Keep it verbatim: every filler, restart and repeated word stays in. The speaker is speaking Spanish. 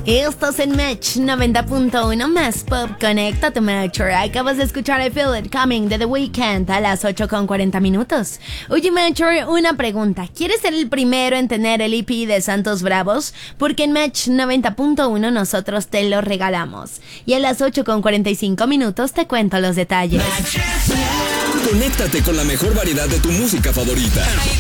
Estás en Match noventa punto uno más Pop. Conéctate, Matcher. Acabas de escuchar I Feel It Coming de The Weeknd a las ocho con cuarenta minutos. Oye, Matcher, una pregunta. ¿Quieres ser el primero en tener el E P de Santos Bravos? Porque en Match noventa punto uno nosotros te lo regalamos. Y a las ocho con cuarenta y cinco minutos te cuento los detalles. Conéctate con la mejor variedad de tu música favorita.